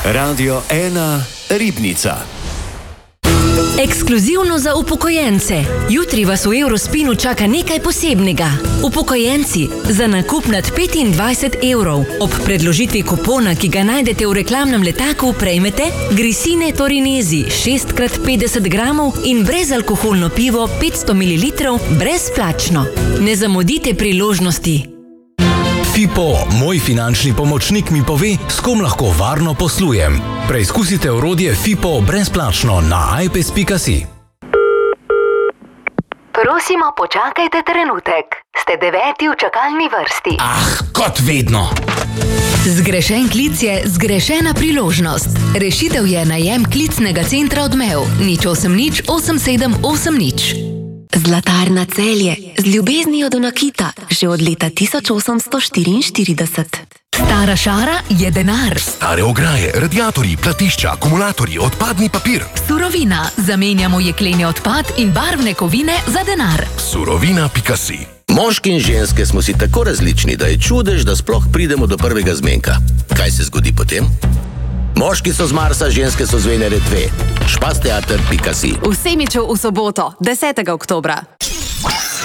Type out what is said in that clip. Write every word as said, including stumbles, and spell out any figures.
Radio ena Ribnica. Ekskluzivno za upokojence. Jutri vas v Eurospinu čaka nekaj posebnega. Upokojenci, za nakup nad petindvajset evrov ob predložitvi kupona, ki ga najdete v reklamnem letaku, prejmete Grisine Torinesi šest krat petdeset gramov in brezalkoholno pivo petsto mililitrov brezplačno. Ne zamudite priložnosti. Fipo, moj finančni pomočnik, mi pove, s kom lahko varno poslujem. Preizkusite orodje Fipo brezplačno na i p e s pika si. Prosimo, počakajte trenutek. Ste deveti v čakalni vrsti. Ah, kot vedno. Zgrešen klic je zgrešena priložnost. Rešitev je najem klicnega centra Odmev. nič osem nič osem sedem osem nič. Zlatarna Celje, z ljubeznijo do nakita, že od leta tisoč osemsto štiriinštirideset. Stara šara je denar. Stare ograje, radiatorji, platišča, akumulatorji, odpadni papir. Surovina, zamenjamo jekleni odpad in barvne kovine za denar. Surovina pika si. Moški in ženske smo si tako različni, da je čudež, da sploh pridemo do prvega zmenka. Kaj se zgodi potem? Moški so z Marsa, ženske so z Venere dve. špas teater pika si. V Semiču v soboto, desetega oktobra.